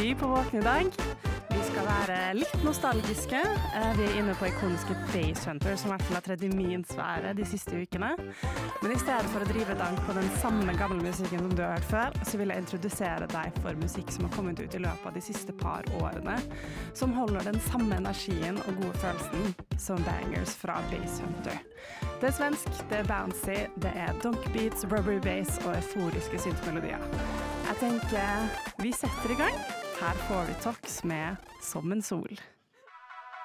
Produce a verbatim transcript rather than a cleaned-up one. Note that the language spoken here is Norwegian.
Gry på Våkne i dag. Vi skal være litt nostalgiske. Vi er inne på ikoniske Basshunter, som i hvert fall har tredd i min sfære de siste ukene. Men i stedet for å drive dank på den samme gamle musikken som du har hørt før, så vil jeg introdusere deg for musikk som har kommet ut i løpet av de siste par årene, som holder den samme energien og gode følelsen som bangers fra Basshunter. Det er svensk, det er bouncy, det er donkbeats, rubbery bass og euforiske syntmelodier. Jeg tenker vi setter i gang. Her får vi Tox med Som en sol.